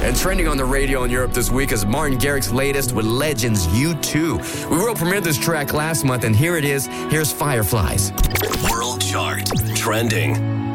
And trending on the radio in Europe this week is Martin Garrix's latest with Legends U2. We world premiered this track last month, and here it is. Here's Fireflies. World Chart. Trending.